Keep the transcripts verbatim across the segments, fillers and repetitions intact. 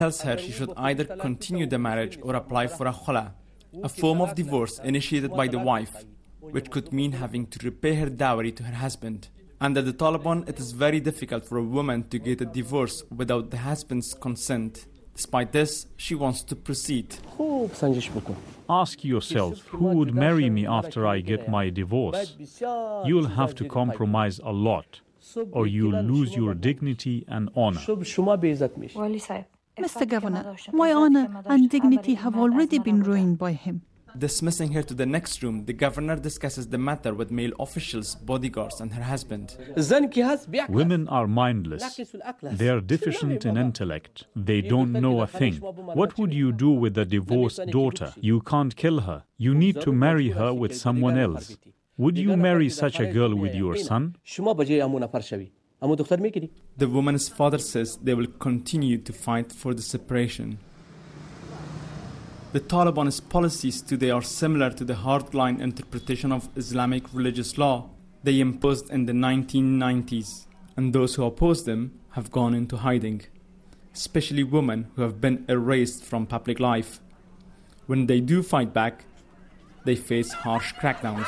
tells her she should either continue the marriage or apply for a khula, a form of divorce initiated by the wife, which could mean having to repay her dowry to her husband. Under the Taliban, it is very difficult for a woman to get a divorce without the husband's consent. Despite this, she wants to proceed. Ask yourself, who would marry me after I get my divorce? You'll have to compromise a lot, or you'll lose your dignity and honor. Mister Governor, my honor and dignity have already been ruined by him. Dismissing her to the next room, the governor discusses the matter with male officials, bodyguards, and her husband. Women are mindless. They are deficient in intellect. They don't know a thing. What would you do with a divorced daughter? You can't kill her. You need to marry her with someone else. Would you marry such a girl with your son? The woman's father says they will continue to fight for the separation. The Taliban's policies today are similar to the hardline interpretation of Islamic religious law they imposed in the nineteen nineties, and those who oppose them have gone into hiding, especially women who have been erased from public life. When they do fight back, they face harsh crackdowns.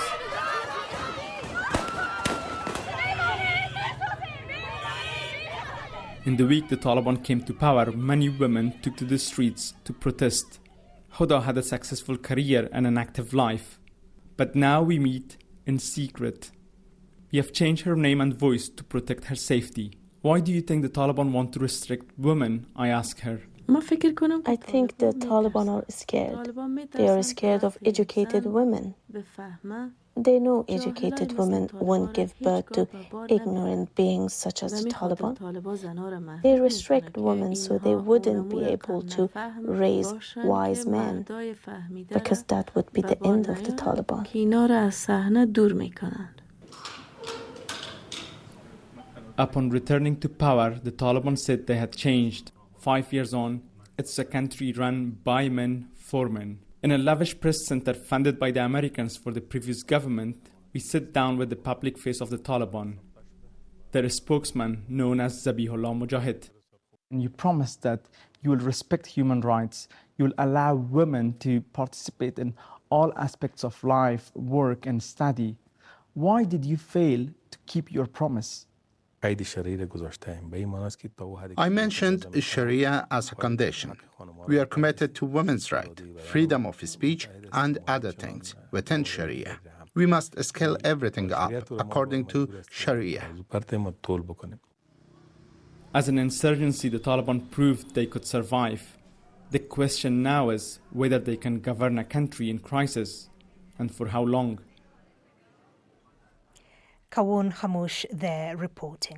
In the week the Taliban came to power, many women took to the streets to protest. Huda had a successful career and an active life. But now we meet in secret. We have changed her name and voice to protect her safety. Why do you think the Taliban want to restrict women? I ask her. I think the Taliban are scared. They are scared of educated women. They know educated women won't give birth to ignorant beings such as the Taliban. They restrict women so they wouldn't be able to raise wise men, because that would be the end of the Taliban. Upon returning to power, the Taliban said they had changed. Five years on, it's a country run by men for men. In a lavish press center funded by the Americans for the previous government, we sit down with the public face of the Taliban, their spokesman known as Zabihullah Mujahid. You promise that you will respect human rights, you will allow women to participate in all aspects of life, work and study. Why did you fail to keep your promise? I mentioned Sharia as a condition. We are committed to women's rights, freedom of speech, and other things within Sharia. We must scale everything up according to Sharia. As an insurgency, the Taliban proved they could survive. The question now is whether they can govern a country in crisis, and for how long. Kawoon Khamouche there reporting.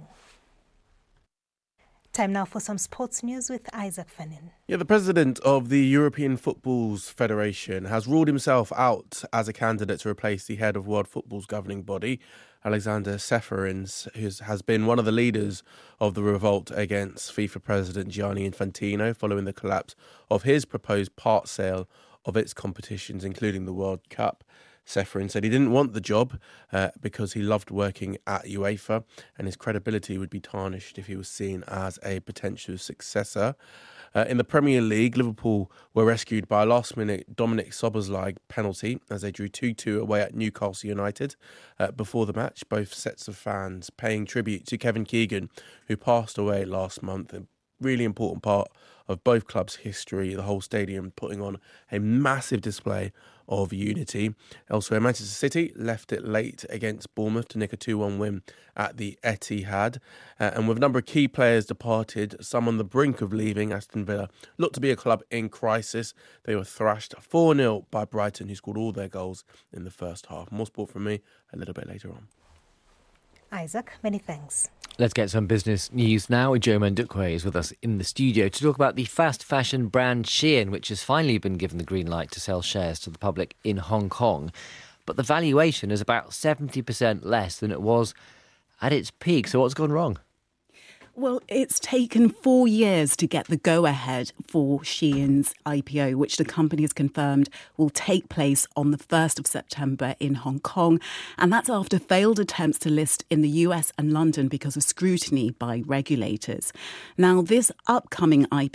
Time now for some sports news with Isaac Fanin. Yeah, the president of the European Football's Federation has ruled himself out as a candidate to replace the head of World Football's governing body, Alexander Ceferin, who has been one of the leaders of the revolt against FIFA President Gianni Infantino following the collapse of his proposed part sale of its competitions, including the World Cup. Ceferin said he didn't want the job uh, because he loved working at UEFA and his credibility would be tarnished if he was seen as a potential successor. Uh, in the Premier League, Liverpool were rescued by a last-minute Dominic Szoboszlai penalty as they drew two two away at Newcastle United. Uh, before the match, both sets of fans paying tribute to Kevin Keegan, who passed away last month. A really important part of both clubs' history, the whole stadium putting on a massive display of unity. Elsewhere, Manchester City left it late against Bournemouth to nick a two one win at the Etihad. Uh, and with a number of key players departed, some on the brink of leaving, Aston Villa looked to be a club in crisis. They were thrashed four nil by Brighton, who scored all their goals in the first half. More sport from me a little bit later on. Isaac, many thanks. Let's get some business news now. Joe Mandukwe is with us in the studio to talk about the fast fashion brand Shein, which has finally been given the green light to sell shares to the public in Hong Kong. But the valuation is about seventy percent less than it was at its peak. So what's gone wrong? Well, it's taken four years to get the go-ahead for Shein's I P O, which the company has confirmed will take place on the first of September in Hong Kong. And that's after failed attempts to list in the U S and London because of scrutiny by regulators. Now, this upcoming I P O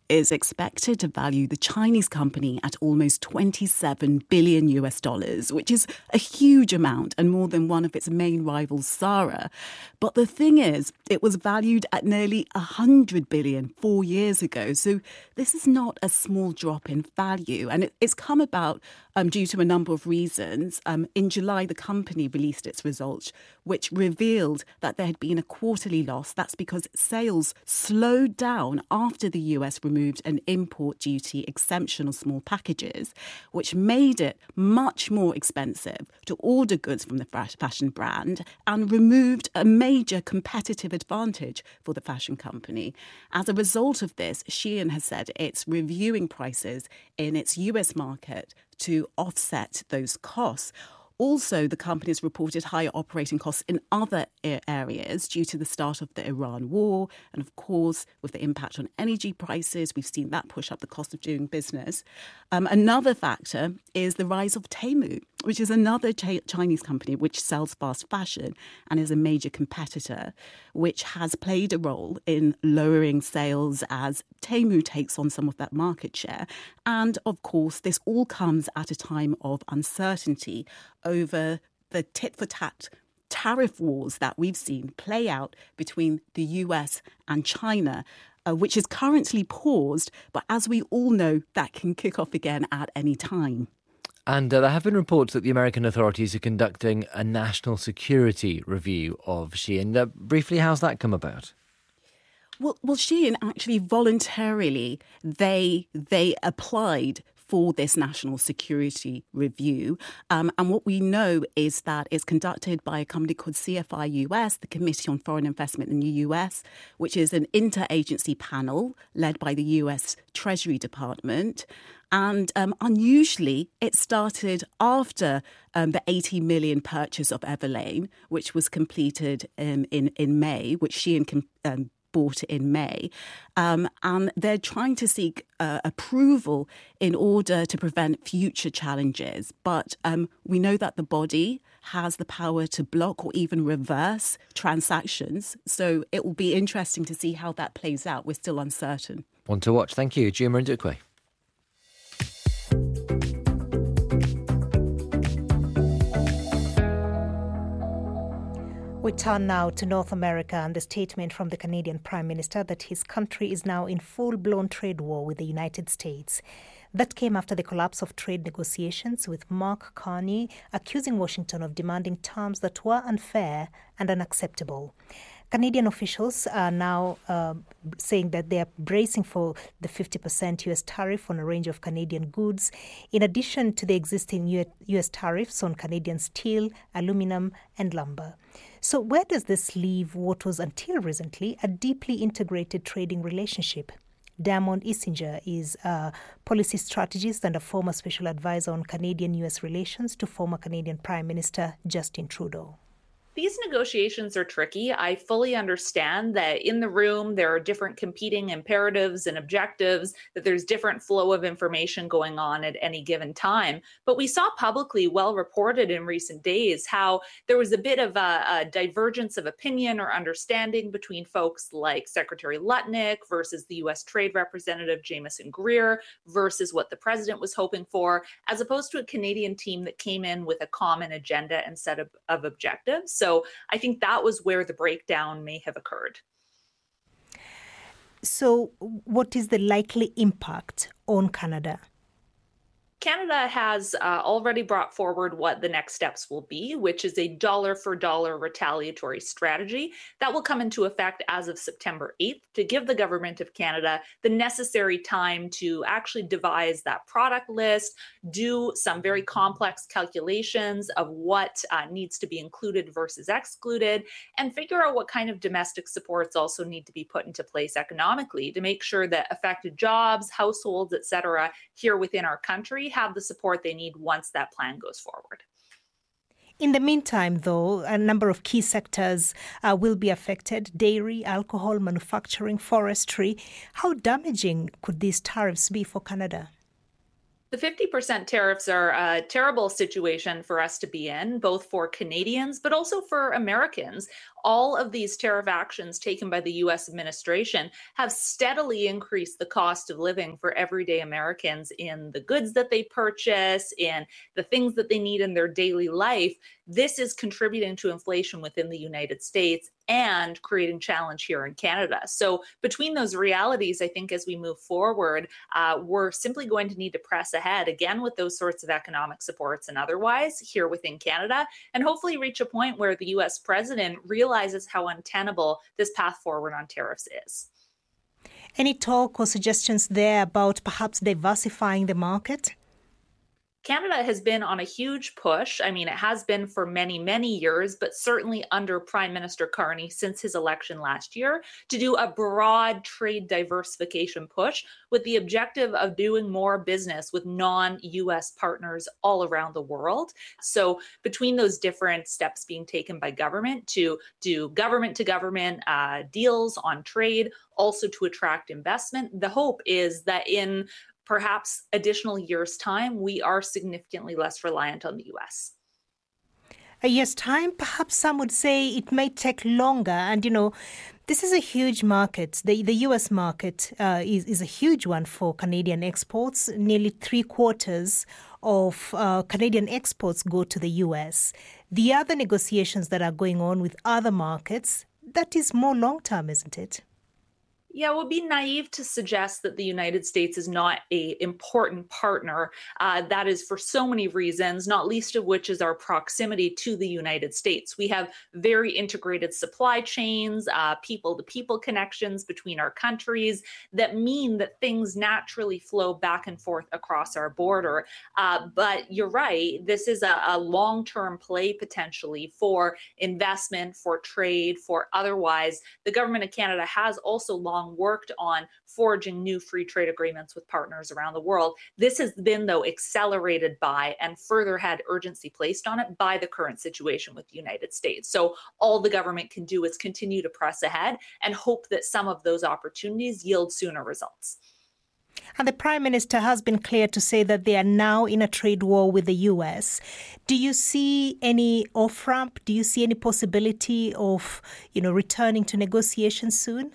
is expected to value the Chinese company at almost twenty-seven billion U S dollars, which is a huge amount and more than one of its main rivals, Sara. But the thing is, it was valued at nearly one hundred billion four years ago. So this is not a small drop in value. And it, it's come about um, due to a number of reasons. Um, in July, the company released its results, which revealed that there had been a quarterly loss. That's because sales slowed down after the U S removed an import duty exemption on small packages, which made it much more expensive to order goods from the fashion brand and removed a major competitive advantage for the fashion company. As a result of this, Shein has said it's reviewing prices in its U S market to offset those costs. Also, the company has reported higher operating costs in other areas due to the start of the Iran war. And of course, with the impact on energy prices, we've seen that push up the cost of doing business. Um, another factor is the rise of Temu, which is another ch- Chinese company which sells fast fashion and is a major competitor, which has played a role in lowering sales as Temu takes on some of that market share. And of course, this all comes at a time of uncertainty over the tit-for-tat tariff wars that we've seen play out between the U S and China, uh, which is currently paused. But as we all know, that can kick off again at any time. And uh, there have been reports that the American authorities are conducting a national security review of Shein. Uh, briefly, how's that come about? Well, well, Shein actually voluntarily, they they applied for this national security review. Um, and what we know is that it's conducted by a company called C F I U S, the Committee on Foreign Investment in the U S, which is an interagency panel led by the U S Treasury Department. And um, unusually, it started after um, the eighty million purchase of Everlane, which was completed um, in, in May, which Shein com- um, bought in May. Um, and they're trying to seek uh, approval in order to prevent future challenges. But um, we know that the body has the power to block or even reverse transactions. So it will be interesting to see how that plays out. We're still uncertain. One to watch. Thank you, Juma Ndukwe. We turn now to North America and the statement from the Canadian Prime Minister that his country is now in full-blown trade war with the United States. That came after the collapse of trade negotiations, with Mark Carney accusing Washington of demanding terms that were unfair and unacceptable. Canadian officials are now uh, saying that they are bracing for the fifty percent U S tariff on a range of Canadian goods, in addition to the existing U S tariffs on Canadian steel, aluminum and lumber. So where does this leave what was until recently a deeply integrated trading relationship? Diamond Isinger is a policy strategist and a former special advisor on Canadian-U S relations to former Canadian Prime Minister Justin Trudeau. These negotiations are tricky. I fully understand that in the room there are different competing imperatives and objectives, that there's different flow of information going on at any given time. But we saw publicly, well reported in recent days, how there was a bit of a, a divergence of opinion or understanding between folks like Secretary Lutnick versus the U S Trade Representative Jamieson Greer versus what the president was hoping for, as opposed to a Canadian team that came in with a common agenda and set of, of objectives. So I think that was where the breakdown may have occurred. So what is the likely impact on Canada? Canada has uh, already brought forward what the next steps will be, which is a dollar for dollar retaliatory strategy that will come into effect as of September eighth to give the government of Canada the necessary time to actually devise that product list, do some very complex calculations of what uh, needs to be included versus excluded, and figure out what kind of domestic supports also need to be put into place economically to make sure that affected jobs, households, et cetera, here within our country have the support they need once that plan goes forward. In the meantime, though, a number of key sectors uh, will be affected: dairy, alcohol, manufacturing, forestry. How damaging could these tariffs be for Canada? The fifty percent tariffs are a terrible situation for us to be in, both for Canadians, but also for Americans. all of these tariff actions taken by the U S administration have steadily increased the cost of living for everyday Americans in the goods that they purchase, in the things that they need in their daily life. This is contributing to inflation within the United States and creating challenge here in Canada. So between those realities, I think as we move forward, uh, we're simply going to need to press ahead again with those sorts of economic supports and otherwise here within Canada, and hopefully reach a point where the U S president realizes how untenable this path forward on tariffs is. Any talk or suggestions there about perhaps diversifying the market? Canada has been on a huge push. I mean, it has been for many, many years, but certainly under Prime Minister Carney since his election last year, to do a broad trade diversification push with the objective of doing more business with non-U S partners all around the world. So between those different steps being taken by government to do government-to-government uh, deals on trade, also to attract investment, the hope is that in perhaps additional years' time, we are significantly less reliant on the U S. A year's time, perhaps some would say it may take longer. And, you know, this is a huge market. The, the U S market uh, is, is a huge one for Canadian exports. Nearly three quarters of uh, Canadian exports go to the U S. The other negotiations that are going on with other markets, that is more long-term, isn't it? Yeah, it would be naive to suggest that the United States is not an important partner. Uh, that is for so many reasons, not least of which is our proximity to the United States. We have very integrated supply chains, uh, people-to-people connections between our countries that mean that things naturally flow back and forth across our border. Uh, but you're right, this is a, a long-term play potentially for investment, for trade, for otherwise. The government of Canada has also long worked on forging new free trade agreements with partners around the world. This has been, though, accelerated by and further had urgency placed on it by the current situation with the United States. So all the government can do is continue to press ahead and hope that some of those opportunities yield sooner results. And the Prime Minister has been clear to say that they are now in a trade war with the U S. Do you see any off-ramp? Do you see any possibility of, you know, returning to negotiations soon?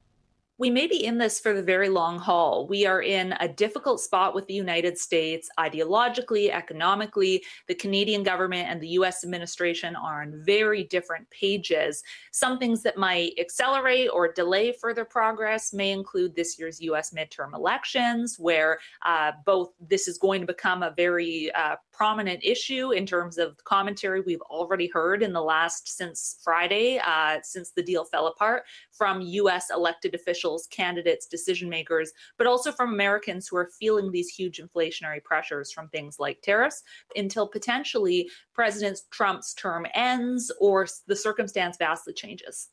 We may be in this for the very long haul. We are in a difficult spot with the United States ideologically, economically. The Canadian government and the U S administration are on very different pages. Some things that might accelerate or delay further progress may include this year's U S midterm elections, where uh, both this is going to become a very uh, prominent issue in terms of commentary we've already heard in the last, since Friday, uh, since the deal fell apart, from U S elected officials, candidates, decision makers, but also from Americans who are feeling these huge inflationary pressures from things like tariffs until potentially President Trump's term ends or the circumstance vastly changes.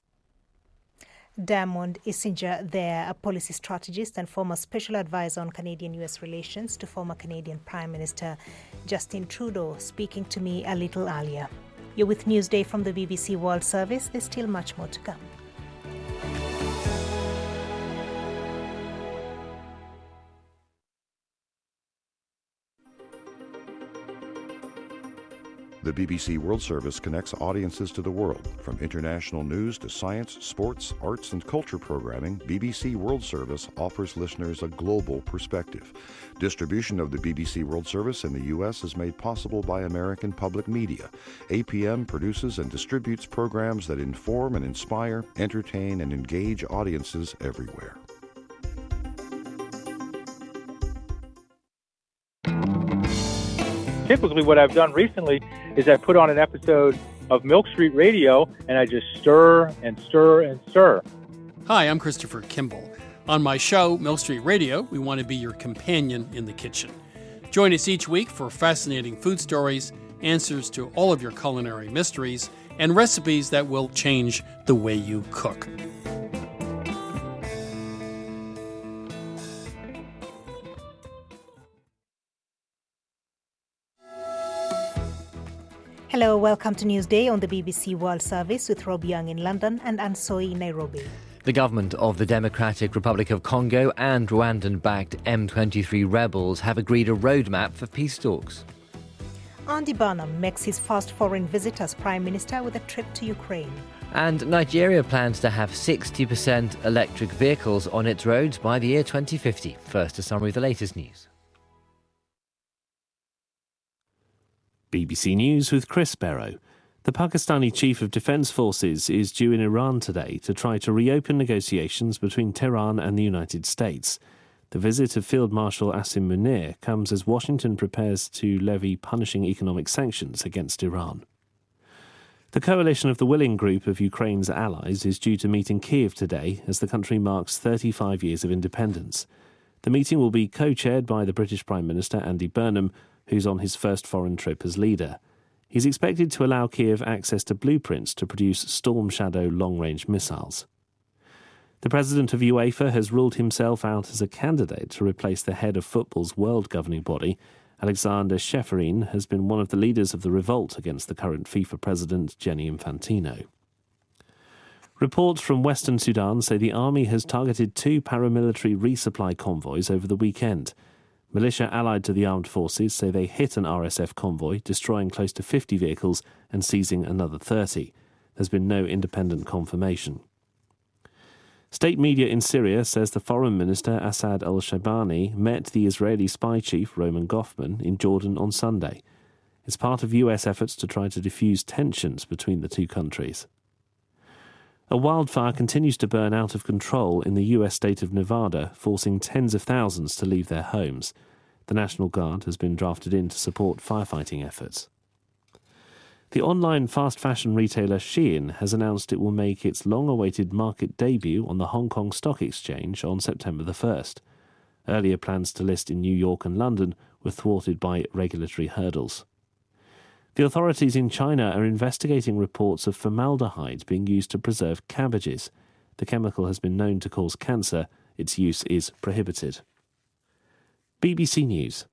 Diamond Isinger there, a policy strategist and former special advisor on Canadian-U S relations to former Canadian Prime Minister Justin Trudeau, speaking to me a little earlier. You're with Newsday from the B B C World Service. There's still much more to come. The B B C World Service connects audiences to the world. From international news to science, sports, arts, and culture programming, B B C World Service offers listeners a global perspective. Distribution of the B B C World Service in the U S is made possible by American Public Media. A P M produces and distributes programs that inform and inspire, entertain, and engage audiences everywhere. Typically what I've done recently is I put on an episode of Milk Street Radio and I just stir and stir and stir. Hi, I'm Christopher Kimball. On my show, Milk Street Radio, we want to be your companion in the kitchen. Join us each week for fascinating food stories, answers to all of your culinary mysteries, and recipes that will change the way you cook. Hello, welcome to Newsday on the B B C World Service with Rob Young in London and Ansoi in Nairobi. The government of the Democratic Republic of Congo and Rwandan-backed M twenty-three rebels have agreed a roadmap for peace talks. Andy Burnham makes his first foreign visit as Prime Minister with a trip to Ukraine. And Nigeria plans to have sixty percent electric vehicles on its roads by the year twenty fifty. First, a summary of the latest news. B B C News with Chris Barrow. The Pakistani Chief of Defence Forces is due in Iran today to try to reopen negotiations between Tehran and the United States. The visit of Field Marshal Asim Munir comes as Washington prepares to levy punishing economic sanctions against Iran. The coalition of the Willing Group of Ukraine's allies is due to meet in Kyiv today as the country marks thirty-five years of independence. The meeting will be co-chaired by the British Prime Minister Andy Burnham, who's on his first foreign trip as leader. He's expected to allow Kyiv access to blueprints to produce Storm Shadow long-range missiles. The president of UEFA has ruled himself out as a candidate to replace the head of football's world governing body. Alexander Ceferin has been one of the leaders of the revolt against the current FIFA president, Gianni Infantino. Reports from Western Sudan say the army has targeted two paramilitary resupply convoys over the weekend. Militia allied to the armed forces say they hit an R S F convoy, destroying close to fifty vehicles and seizing another thirty. There's been no independent confirmation. State media in Syria says the foreign minister Assad al-Shaibani met the Israeli spy chief Roman Goffman in Jordan on Sunday. It's part of U S efforts to try to diffuse tensions between the two countries. A wildfire continues to burn out of control in the U S state of Nevada, forcing tens of thousands to leave their homes. The National Guard has been drafted in to support firefighting efforts. The online fast fashion retailer Shein has announced it will make its long-awaited market debut on the Hong Kong Stock Exchange on September the first. Earlier plans to list in New York and London were thwarted by regulatory hurdles. The authorities in China are investigating reports of formaldehyde being used to preserve cabbages. The chemical has been known to cause cancer. Its use is prohibited. B B C News.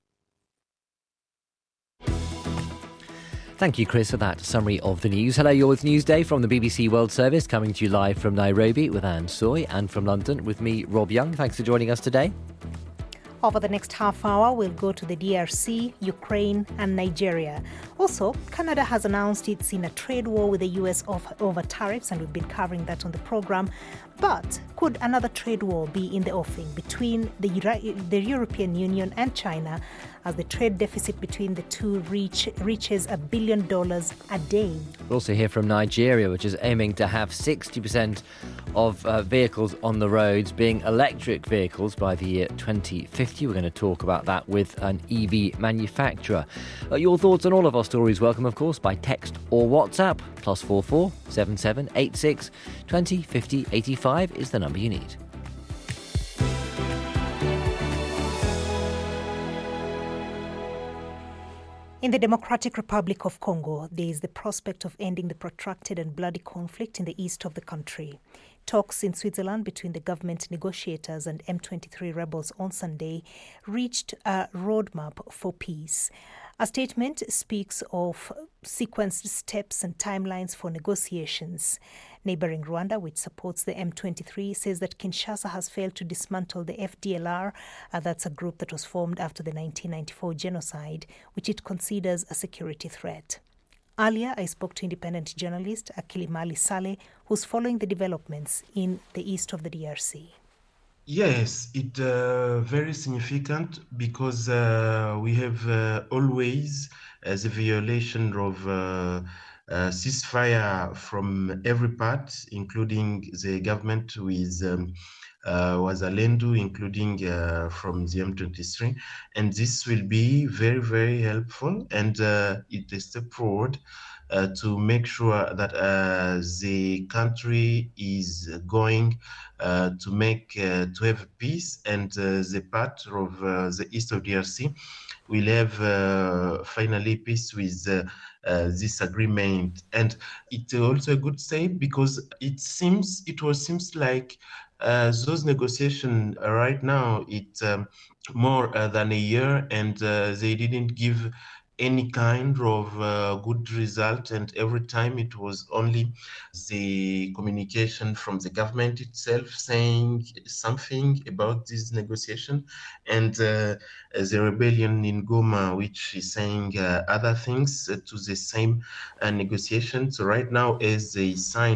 Thank you, Chris, for that summary of the news. Hello, you're with Newsday from the B B C World Service, coming to you live from Nairobi with Anne Soy, and from London with me, Rob Young. Thanks for joining us today. Over the next half hour, we'll go to the D R C, Ukraine and Nigeria. Also, Canada has announced it's in a trade war with the U S over tariffs, and we've been covering that on the programme. But could another trade war be in the offing between the, the European Union and China as the trade deficit between the two reach, reaches a billion dollars a day? We'll also hear from Nigeria, which is aiming to have sixty percent of uh, vehicles on the roads being electric vehicles by the year twenty fifty. We're going to talk about that with an E V manufacturer. Uh, your thoughts on all of our stories welcome, of course, by text or WhatsApp. Plus four four seven seven eight six twenty fifty eighty-five is the number you need. In the Democratic Republic of Congo, there is the prospect of ending the protracted and bloody conflict in the east of the country. Talks in Switzerland between the government negotiators and M twenty-three rebels on Sunday reached a roadmap for peace. A statement speaks of sequenced steps and timelines for negotiations. Neighbouring Rwanda, which supports the M twenty-three, says that Kinshasa has failed to dismantle the F D L R. Uh, that's a group that was formed after the nineteen ninety-four genocide, which it considers a security threat. Earlier, I spoke to independent journalist Akilimali Saleh, who's following the developments in the east of the D R C. Yes, it's uh, very significant because uh, we have uh, always, as a violation of uh, uh, ceasefire from every part, including the government with um, uh, Wazalendo, including uh, from the M twenty-three, and this will be very, very helpful, and uh, it's a step forward Uh, to make sure that uh, the country is going uh, to make uh, to have peace, and uh, the part of uh, the east of D R C will have uh, finally peace with uh, uh, this agreement. And it's also a good step because it seems it was seems like uh, those negotiations right now it's um, more uh, than a year, and uh, they didn't give any kind of uh, good result, and every time it was only the communication from the government itself saying something about this negotiation, and uh, the rebellion in Goma, which is saying uh, other things uh, to the same uh, negotiation. So right now, as they sign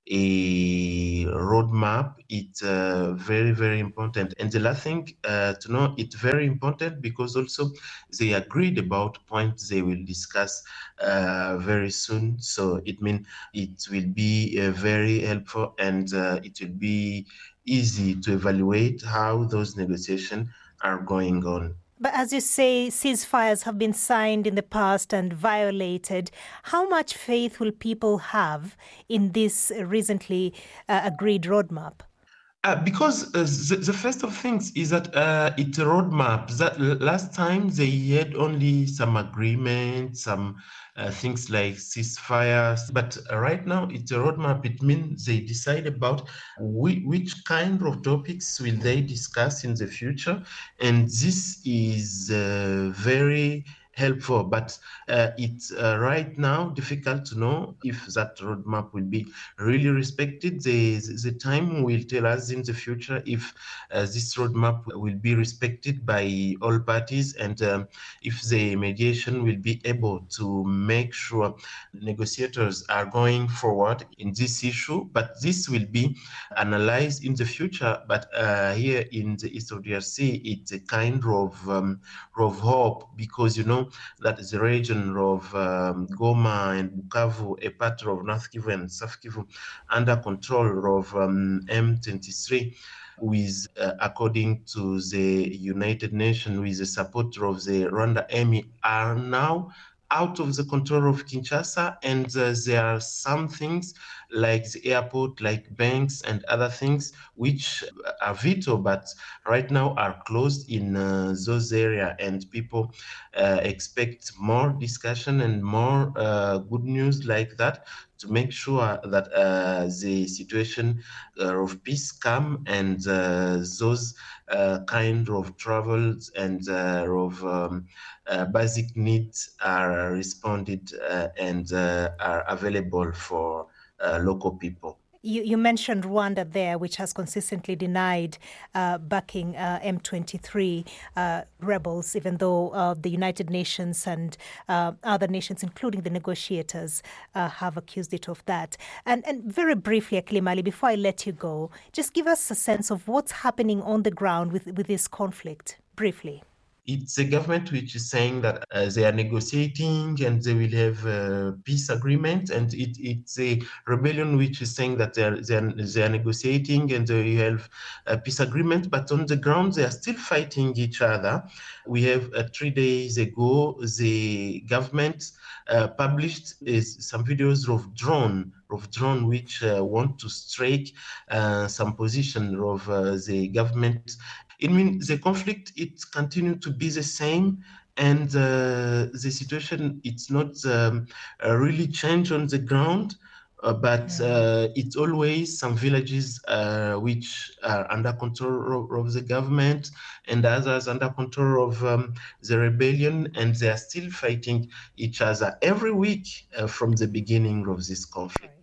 a roadmap. It's uh, very, very important. And the last thing uh, to know, it's very important because also they agreed about points they will discuss uh, very soon. So it means it will be uh, very helpful, and uh, it will be easy to evaluate how those negotiations are going on. But as you say, ceasefires have been signed in the past and violated. How much faith will people have in this recently uh, agreed roadmap? Uh, because uh, the, the first of things is that uh, it's a roadmap. That last time they had only some agreements, some uh, things like ceasefires. But right now it's a roadmap. It means they decide about which, which kind of topics will they discuss in the future. And this is uh, very helpful, but uh, it's uh, right now difficult to know if that roadmap will be really respected. The, the time will tell us in the future if uh, this roadmap will be respected by all parties, and um, if the mediation will be able to make sure negotiators are going forward in this issue. But this will be analyzed in the future. But uh, here in the east of D R C, it's a kind of, um, of hope, because, you know, that is the region of um, Goma and Bukavu, a part of North Kivu and South Kivu, under control of um, M twenty-three, with, uh, according to the United Nations, with the support of the Rwanda Army, are now out of the control of Kinshasa, and uh, there are some things like the airport, like banks and other things, which are vital, but right now are closed in uh, those areas, and people uh, expect more discussion and more uh, good news like that to make sure that uh, the situation uh, of peace come, and uh, those uh, kind of travels and uh, of um, uh, basic needs are responded uh, and uh, are available for uh, local people. You, you mentioned Rwanda there, which has consistently denied uh, backing uh, M twenty-three uh, rebels, even though uh, the United Nations and uh, other nations, including the negotiators, uh, have accused it of that. And, and very briefly, Akili Mali, before I let you go, just give us a sense of what's happening on the ground with, with this conflict, briefly. It's a government which is saying that uh, they are negotiating and they will have a peace agreement, and it, it's a rebellion which is saying that they are, they are, they are negotiating and they have a peace agreement, but on the ground they are still fighting each other. We have uh, three days ago, the government uh, published is some videos of drone of drone which uh, want to strike uh, some position of uh, the government. It means the conflict, it continues to be the same, and uh, the situation, it's not um, uh, really changed on the ground, uh, but uh, it's always some villages uh, which are under control of, of the government, and others under control of um, the rebellion, and they are still fighting each other every week uh, from the beginning of this conflict.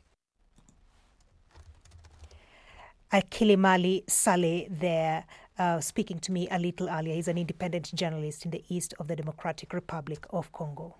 Akili Mali Saleh there. Uh, speaking to me a little earlier. He's an independent journalist in the east of the Democratic Republic of Congo.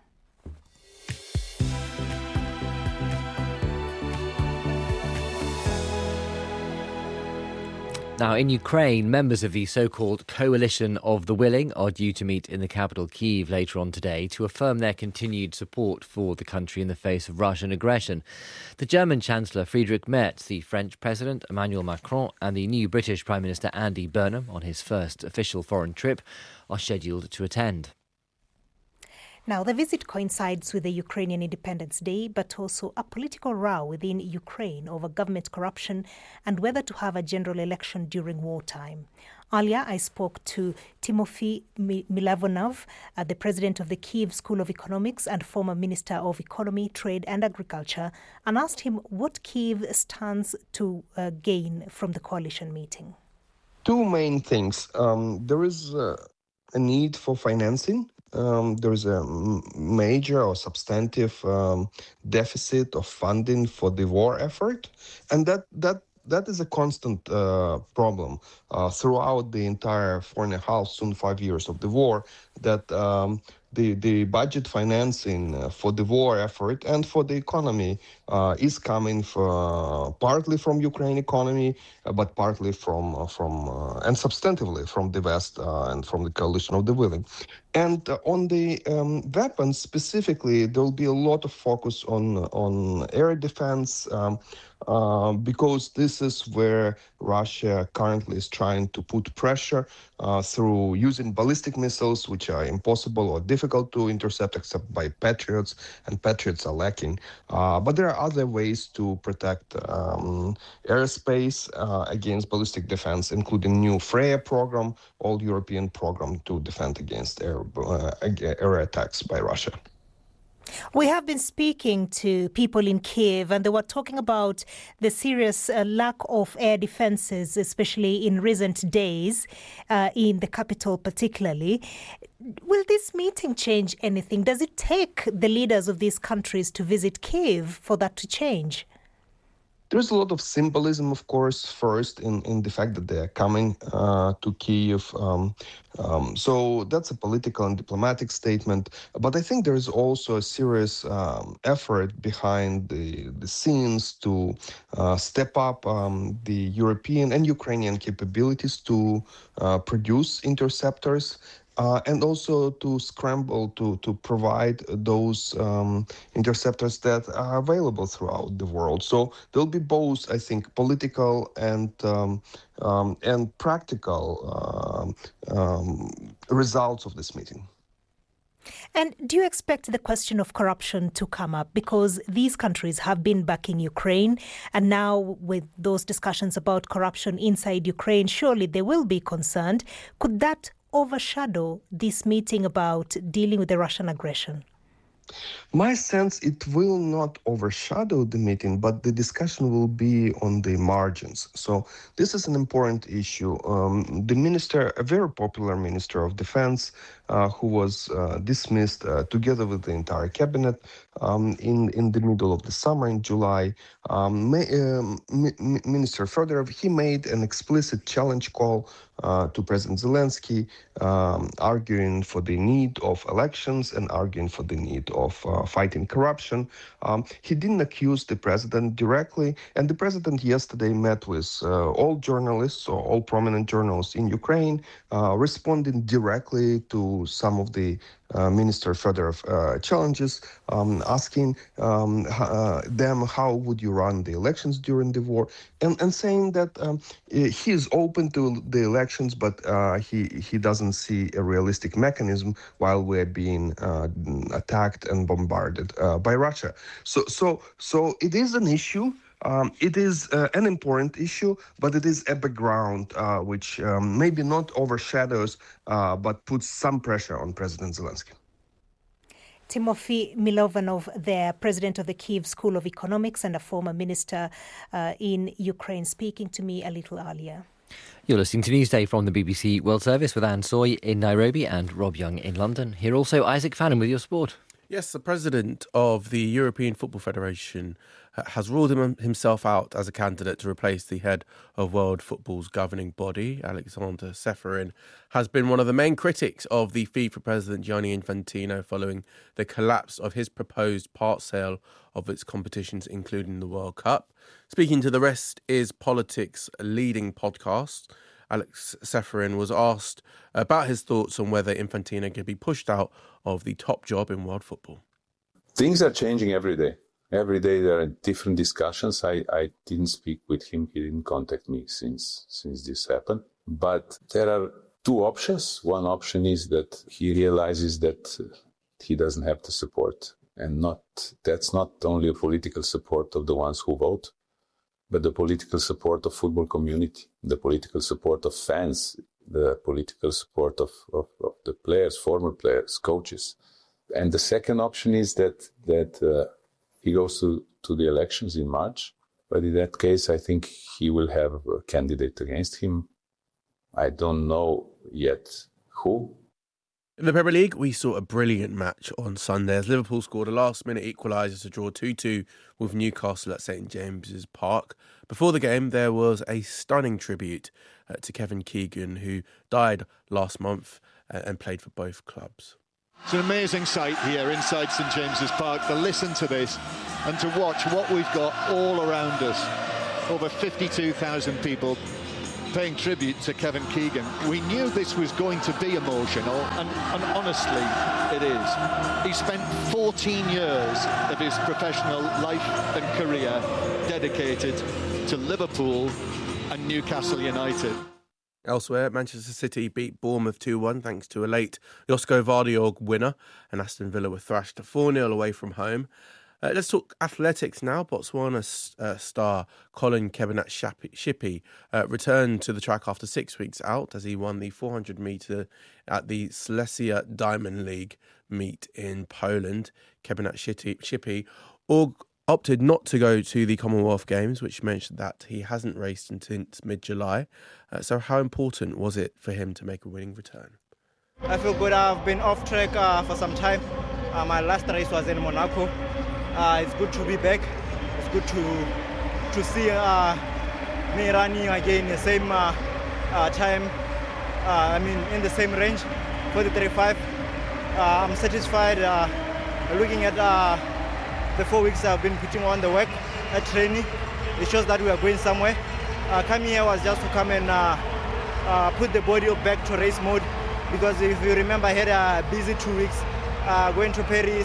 Now, in Ukraine, members of the so-called Coalition of the Willing are due to meet in the capital Kyiv later on today to affirm their continued support for the country in the face of Russian aggression. The German Chancellor Friedrich Merz, the French President Emmanuel Macron and the new British Prime Minister Andy Burnham on his first official foreign trip are scheduled to attend. Now, the visit coincides with the Ukrainian Independence Day, but also a political row within Ukraine over government corruption and whether to have a general election during wartime. Earlier, I spoke to Timofey Milavonov, uh, the president of the Kyiv School of Economics and former Minister of Economy, Trade and Agriculture, and asked him what Kyiv stands to uh, gain from the coalition meeting. Two main things. Um, there is uh, a need for financing. Um, there is a major or substantive um, deficit of funding for the war effort, and that that that is a constant uh, problem uh, throughout the entire four and a half, soon five years of the war. That um, the, the budget financing uh, for the war effort and for the economy uh, is coming for, partly from Ukraine economy, uh, but partly from, uh, from uh, and substantively from the West uh, and from the coalition of the willing. And uh, on the um, weapons specifically, there will be a lot of focus on, on air defense, um, uh, because this is where Russia currently is trying to put pressure uh, through using ballistic missiles, which are impossible or difficult to intercept except by Patriots, and Patriots are lacking. Uh, but there are other ways to protect um, airspace uh, against ballistic defense, including new Freya program, all-European program to defend against air, uh, air attacks by Russia. We have been speaking to people in Kiev, and they were talking about the serious uh, lack of air defenses, especially in recent days, uh, in the capital particularly. Will this meeting change anything? Does it take the leaders of these countries to visit Kiev for that to change? There's a lot of symbolism, of course, first in, in the fact that they are coming uh, to Kyiv. Um, um, so that's a political and diplomatic statement. But I think there is also a serious um, effort behind the, the scenes to uh, step up um, the European and Ukrainian capabilities to uh, produce interceptors. Uh, and also to scramble to, to provide those um, interceptors that are available throughout the world. So there'll be both, I think, political and um, um, and practical um, um, results of this meeting. And do you expect the question of corruption to come up? Because these countries have been backing Ukraine, and now with those discussions about corruption inside Ukraine, surely they will be concerned. Could that overshadow this meeting about dealing with the Russian aggression? My sense, it will not overshadow the meeting, but the discussion will be on the margins. So this is an important issue. Um, the minister, a very popular minister of defense, uh, who was uh, dismissed uh, together with the entire cabinet um, in, in the middle of the summer in July, um, may, um, M- Minister Fedorov, he made an explicit challenge call uh, to President Zelensky, um, arguing for the need of elections and arguing for the need of uh, fighting corruption. Um, he didn't accuse the president directly, and the president yesterday met with uh, all journalists or all prominent journalists in Ukraine, uh, responding directly to some of the uh, Minister Fedorov uh, challenges, um, asking um, uh, them how would you run the elections during the war, and, and saying that um, he is open to the elections, but uh, he, he doesn't see a realistic mechanism while we're being uh, attacked and bombarded uh, by Russia. So, so, so it is an issue. Um, it is uh, an important issue, but it is a background uh, which um, maybe not overshadows, uh, but puts some pressure on President Zelensky. Timofey Milovanov, the president of the Kyiv School of Economics and a former minister uh, in Ukraine, speaking to me a little earlier. You're listening to Newsday from the B B C World Service with Anne Soy in Nairobi and Rob Young in London. Here also Isaac Fannin with your sport. Yes, the president of the European Football Federation has ruled him, himself out as a candidate to replace the head of World Football's governing body. Alexander Ceferin has been one of the main critics of the FIFA president Gianni Infantino following the collapse of his proposed part sale of its competitions, including the World Cup. Speaking to The Rest is Politics' leading podcast. Alex Ceferin was asked about his thoughts on whether Infantino could be pushed out of the top job in world football. Things are changing every day. Every day there are different discussions. I, I didn't speak with him. He didn't contact me since since this happened. But there are two options. One option is that he realizes that he doesn't have the support. And not that's not only a political support of the ones who vote, but the political support of football community, the political support of fans, the political support of, of, of the players, former players, coaches. And the second option is that that uh, he goes to, to the elections in March. But in that case, I think he will have a candidate against him. I don't know yet who. In the Premier League, we saw a brilliant match on Sunday as Liverpool scored a last-minute equaliser to draw two two with Newcastle at St James's Park. Before the game, there was a stunning tribute uh, to Kevin Keegan, who died last month uh, and played for both clubs. It's an amazing sight here inside St James's Park to listen to this and to watch what we've got all around us. Over fifty-two thousand people paying tribute to Kevin Keegan. We knew this was going to be emotional, and, and honestly, it is. He spent fourteen years of his professional life and career dedicated to Liverpool and Newcastle United. Elsewhere, Manchester City beat Bournemouth two one thanks to a late Josko Vardiog winner, and Aston Villa were thrashed four nil away from home. Uh, let's talk athletics now. Botswana uh, star Colin Kebonat-Shippi uh, returned to the track after six weeks out as he won the four hundred metre at the Silesia Diamond League meet in Poland. Kebonat-Shippi opted not to go to the Commonwealth Games, which meant that he hasn't raced since mid-July. Uh, so how important was it for him to make a winning return? I feel good. I've been off track uh, for some time. Uh, my last race was in Monaco. Uh, it's good to be back. It's good to to see uh, me running again the same uh, uh, time. Uh, I mean, in the same range, forty-three point five. Uh, I'm satisfied. Uh, looking at uh, the four weeks I've been putting on the work at training, it shows that we are going somewhere. Uh, coming here was just to come and uh, uh, put the body back to race mode, because if you remember, I had a busy two weeks uh, going to Paris,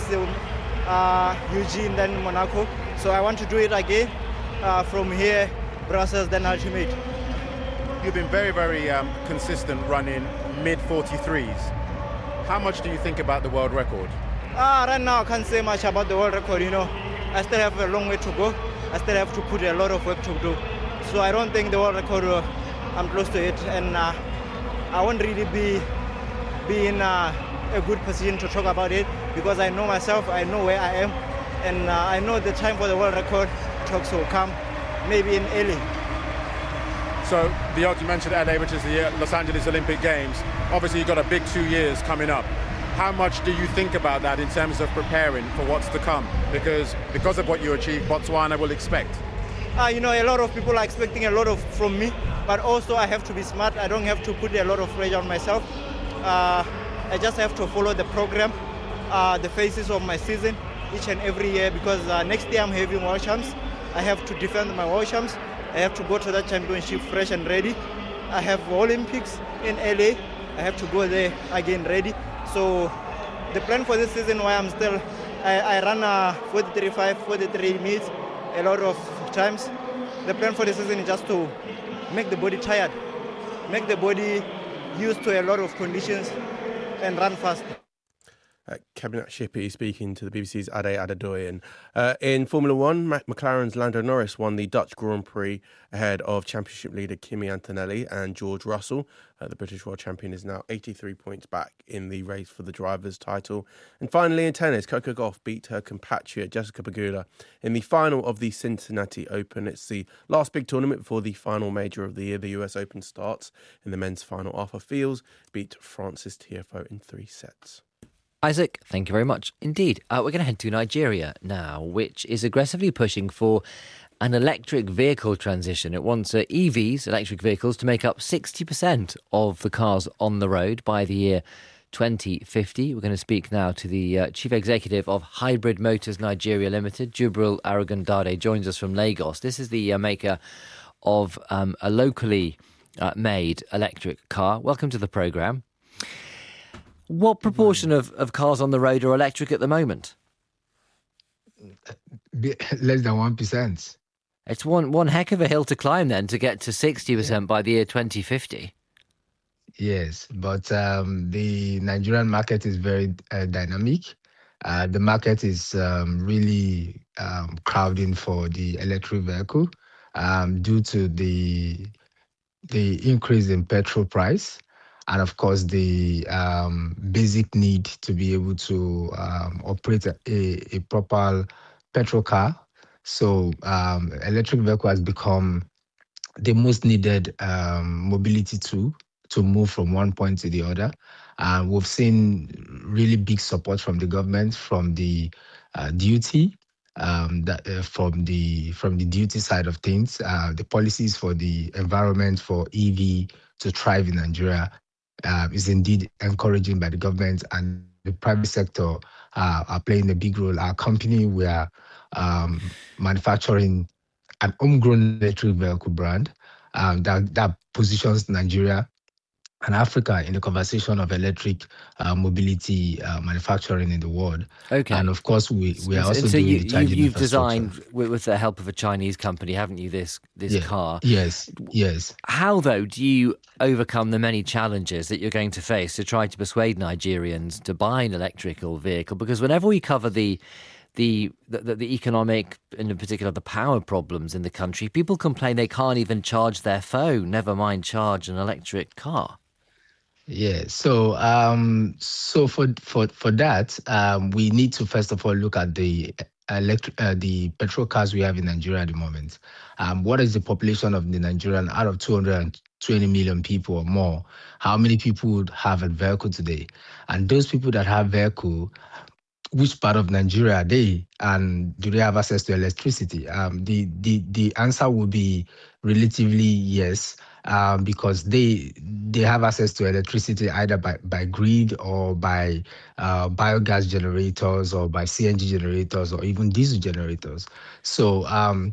uh, Eugene, then Monaco. So I want to do it again uh, from here, Brussels, then Ultimate. You've been very, very um, consistent running mid forty-threes. How much do you think about the world record? Uh, right now I can't say much about the world record, you know. I still have a long way to go. I still have to put a lot of work to do. So I don't think the world record, uh, I'm close to it. And uh, I won't really be, be in uh, a good position to talk about it, because I know myself, I know where I am. And uh, I know the time for the world record talks will come, maybe in early. So the odds you mentioned, L A, which is the Los Angeles Olympic Games, obviously you've got a big two years coming up. How much do you think about that in terms of preparing for what's to come? Because because of what you achieved, Botswana will expect. Uh, you know, a lot of people are expecting a lot of from me, but also I have to be smart. I don't have to put a lot of pressure on myself. Uh, I just have to follow the program, uh, the phases of my season each and every year, because uh, next year I'm having World Champs. I have to defend my World Champs. I have to go to that championship fresh and ready. I have Olympics in L A. I have to go there again ready. So the plan for this season, why I'm still, I, I run a forty-three point five, forty-three meets a lot of times. The plan for the season is just to make the body tired, make the body used to a lot of conditions and run fast. Uh, Kebonat-Shippi speaking to the B B C's Ade Adedoyin. Uh, in Formula One, McLaren's Lando Norris won the Dutch Grand Prix ahead of Championship leader Kimi Antonelli and George Russell. Uh, the British world champion is now eighty-three points back in the race for the driver's title. And finally, in tennis, Coco Gauff beat her compatriot Jessica Pegula in the final of the Cincinnati Open. It's the last big tournament before the final major of the year. The U S Open starts. In the men's final, Arthur Fields beat Francis Tiafoe in three sets. Isaac, thank you very much indeed. Uh, we're going to head to Nigeria now, which is aggressively pushing for an electric vehicle transition. It wants uh, E Vs, electric vehicles, to make up sixty percent of the cars on the road by the year twenty fifty. We're going to speak now to the uh, Chief Executive of Hybrid Motors Nigeria Limited. Jubril Arugundade joins us from Lagos. This is the uh, maker of um, a locally uh, made electric car. Welcome to the programme. What proportion of, of cars on the road are electric at the moment? Less than one percent. It's one one heck of a hill to climb then to get to sixty percent yeah. by the year twenty fifty. Yes, but um, the Nigerian market is very uh, dynamic. Uh, the market is um, really um, crowding for the electric vehicle um, due to the the increase in petrol price. And of course, the um, basic need to be able to um, operate a, a proper petrol car. So um, electric vehicle has become the most needed um, mobility tool to move from one point to the other. Uh, we've seen really big support from the government, from the uh, duty, um, that, uh, from the from the duty side of things, uh, the policies for the environment for E V to thrive in Nigeria. Uh, is indeed encouraging by the government, and the private sector uh, are playing a big role. Our company, we are um, manufacturing an homegrown electric vehicle brand um, that, that positions Nigeria and Africa in the conversation of electric uh, mobility uh, manufacturing in the world. Okay. And of course, we, we are also so doing you, the charging you, You've infrastructure. designed, with, with the help of a Chinese company, haven't you, this this yeah. car? Yes, yes. How, though, do you overcome the many challenges that you're going to face to try to persuade Nigerians to buy an electrical vehicle? Because whenever we cover the The, the the economic, and in particular the power problems in the country, people complain they can't even charge their phone, never mind charge an electric car. Yeah, so um, so for for for that, um, we need to first of all look at the electric, uh, the petrol cars we have in Nigeria at the moment. Um, what is the population of the Nigerian out of two hundred twenty million people or more? How many people would have a vehicle today? And those people that have vehicle, which part of Nigeria are they, and do they have access to electricity? Um, the the the answer will be relatively yes, um, because they they have access to electricity either by, by grid or by uh, biogas generators or by C N G generators or even diesel generators. So um,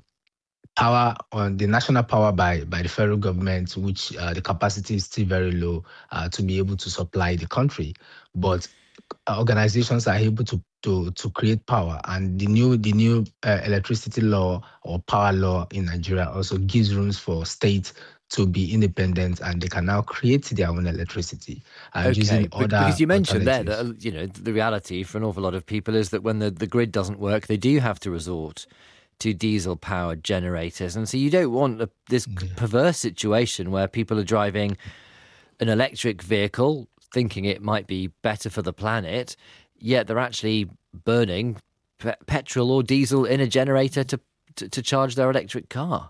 power on the national power by by the federal government, which uh, the capacity is still very low uh, to be able to supply the country, but organizations are able to, to, to create power, and the new the new uh, electricity law or power law in Nigeria also gives rooms for states to be independent, and they can now create their own electricity uh, okay, using but, other because you mentioned there that, you know, the reality for an awful lot of people is that when the, the grid doesn't work, they do have to resort to diesel-powered generators, and so you don't want a, this yeah. perverse situation where people are driving an electric vehicle thinking it might be better for the planet, yet they're actually burning pe- petrol or diesel in a generator to, to, to charge their electric car.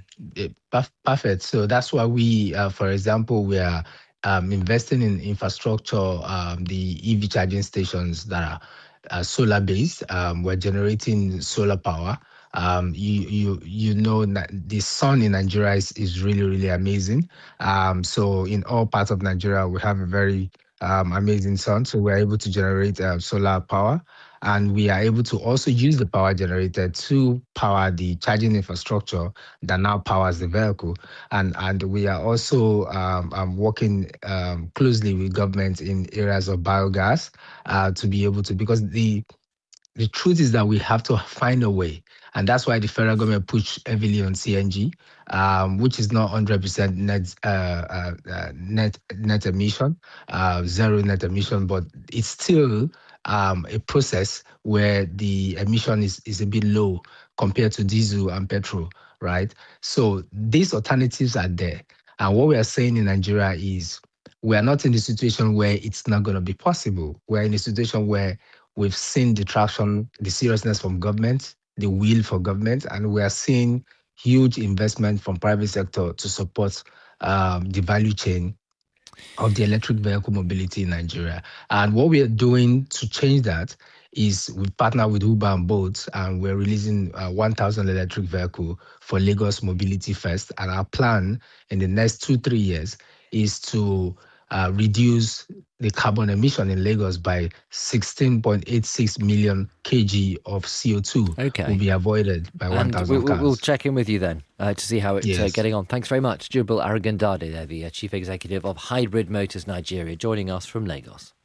Perfect. So that's why we, uh, for example, we are um, investing in infrastructure, um, the E V charging stations that are uh, solar-based. Um, we're generating solar power. Um, you you you know that the sun in Nigeria is, is really, really amazing. Um, so in all parts of Nigeria, we have a very um, amazing sun. So we're able to generate uh, solar power, and we are able to also use the power generated to power the charging infrastructure that now powers the vehicle. And and we are also um, um, working um, closely with government in areas of biogas uh, to be able to, because the the truth is that we have to find a way. And that's why the federal government pushed heavily on C N G, um, which is not one hundred percent net uh, uh, uh, net net emission, uh, zero net emission, but it's still um, a process where the emission is, is a bit low compared to diesel and petrol, right? So these alternatives are there. And what we are saying in Nigeria is we are not in a situation where it's not going to be possible. We're in a situation where we've seen the traction, the seriousness from government, the will for government, and we are seeing huge investment from private sector to support um, the value chain of the electric vehicle mobility in Nigeria. And what we are doing to change that is we partner with Uber and Bolt, and we're releasing uh, one thousand electric vehicle for Lagos Mobility First. And our plan in the next two, three years is to uh, reduce the carbon emission in Lagos by sixteen point eight six million kilograms of C O two okay. will be avoided by one thousand we, cars. We'll check in with you then uh, to see how it's yes. uh, getting on. Thanks very much. Jubil Arigandade there, the uh, Chief Executive of Hybrid Motors Nigeria, joining us from Lagos.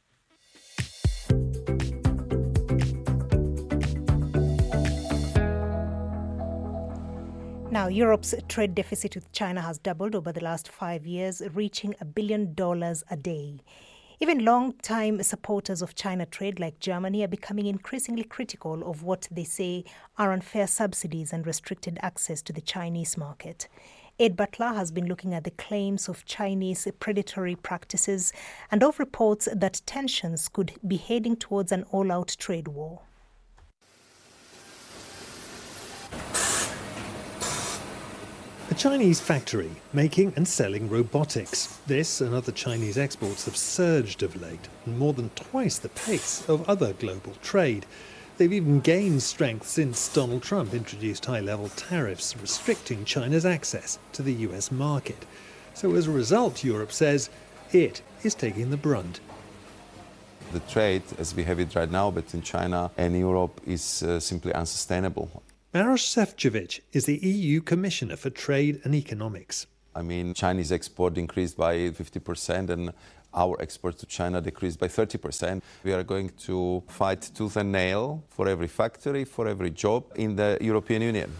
Now, Europe's trade deficit with China has doubled over the last five years, reaching a billion dollars a day. Even long-time supporters of China trade like Germany are becoming increasingly critical of what they say are unfair subsidies and restricted access to the Chinese market. Ed Butler has been looking at the claims of Chinese predatory practices and of reports that tensions could be heading towards an all-out trade war. A Chinese factory making and selling robotics. This and other Chinese exports have surged of late, and more than twice the pace of other global trade. They've even gained strength since Donald Trump introduced high-level tariffs restricting China's access to the U S market. So as a result, Europe says it is taking the brunt. The trade, as we have it right now between China and Europe, is uh, simply unsustainable. Maroš Šefčovič is the E U Commissioner for Trade and Economics. I mean, Chinese export increased by fifty percent and our export to China decreased by thirty percent. We are going to fight tooth and nail for every factory, for every job in the European Union.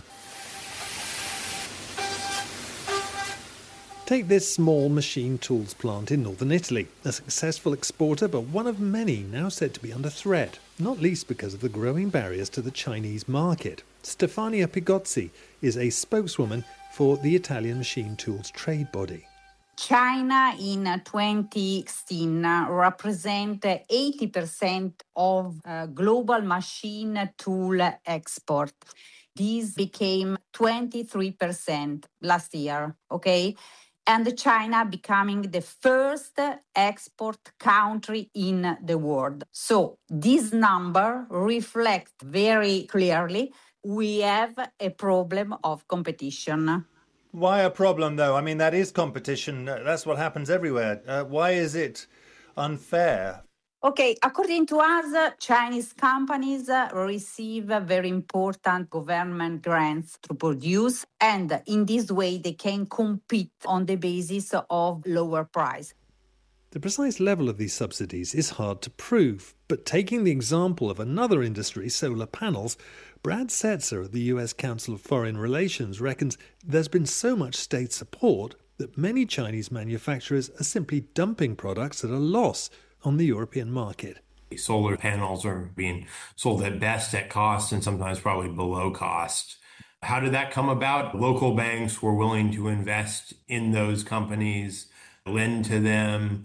Take this small machine tools plant in northern Italy, a successful exporter but one of many now said to be under threat, not least because of the growing barriers to the Chinese market. Stefania Pigozzi is a spokeswoman for the Italian machine tools trade body. China in twenty sixteen represented eighty percent of uh, global machine tool export. This became twenty-three percent last year, okay? And China becoming the first export country in the world. So this number reflects very clearly we have a problem of competition. Why a problem, though? I mean, that is competition. That's what happens everywhere. Uh, why is it unfair? Okay, according to us, Chinese companies receive very important government grants to produce, and in this way they can compete on the basis of lower price. The precise level of these subsidies is hard to prove, but taking the example of another industry, solar panels, Brad Setzer of the U S Council of Foreign Relations reckons there's been so much state support that many Chinese manufacturers are simply dumping products at a loss on the European market. Solar panels are being sold at best at cost and sometimes probably below cost. How did that come about? Local banks were willing to invest in those companies, lend to them.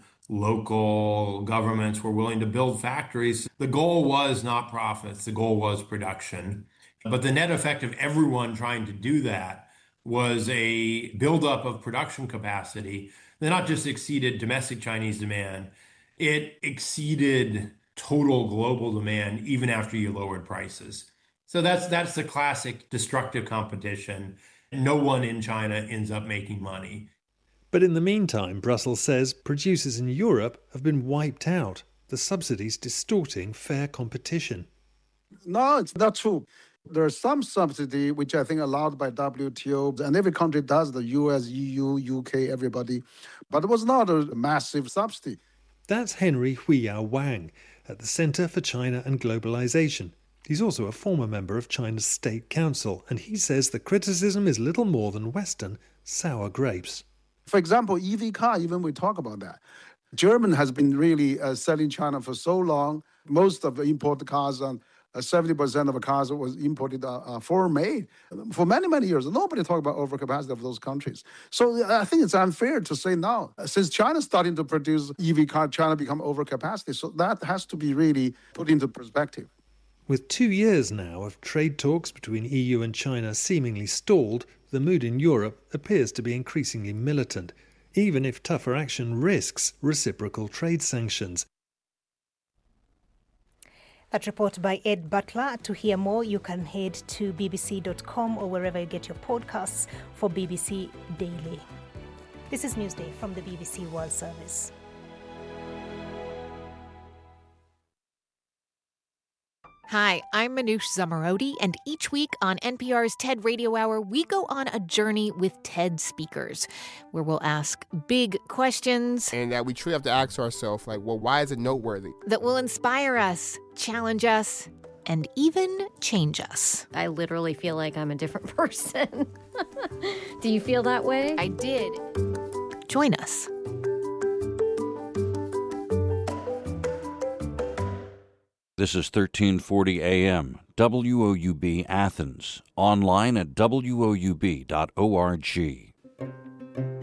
Local governments were willing to build factories. The goal was not profits, the goal was production. But the net effect of everyone trying to do that was a buildup of production capacity that not just exceeded domestic Chinese demand, it exceeded total global demand even after you lowered prices. So that's that's the classic destructive competition. No one in China ends up making money. But in the meantime, Brussels says producers in Europe have been wiped out, the subsidies distorting fair competition. No, it's not true. There's some subsidy, which I think allowed by W T O, and every country does, the U S, E U, U K, everybody. But it was not a massive subsidy. That's Henry Huiyao Wang at the Center for China and Globalization. He's also a former member of China's State Council, and he says the criticism is little more than Western sour grapes. For example, E V car, even we talk about that. Germany has been really uh, selling China for so long. Most of the imported cars, uh, seventy percent of the cars that was imported uh, uh, foreign-made for many, many years. Nobody talked about overcapacity of those countries. So I think it's unfair to say now. Since China's starting to produce E V car, China become overcapacity. So that has to be really put into perspective. With two years now of trade talks between E U and China seemingly stalled, the mood in Europe appears to be increasingly militant, even if tougher action risks reciprocal trade sanctions. That report by Ed Butler. To hear more, you can head to b b c dot com or wherever you get your podcasts for B B C Daily. This is Newsday from the B B C World Service. Hi, I'm Manoush Zomorodi, and each week on N P R's TED Radio Hour, we go on a journey with TED speakers, where we'll ask big questions. And that we truly have to ask ourselves, like, well, why is it noteworthy? That will inspire us, challenge us, and even change us. I literally feel like I'm a different person. Do you feel that way? I did. Join us. This is thirteen forty A M, W O U B Athens, online at W O U B dot org.